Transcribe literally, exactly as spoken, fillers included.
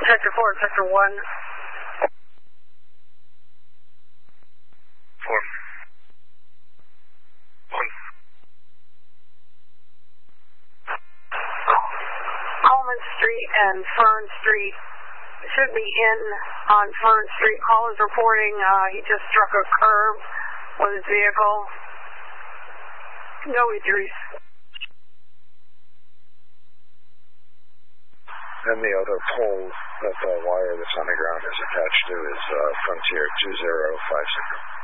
Sector four, Sector one. Four. One. Coleman Street and Fern Street. Should be in on Fern Street. Caller's reporting uh, he just struck a curb with his vehicle. No injuries. And the other pole that the wire that's on the ground is attached to is uh, Frontier two zero five six.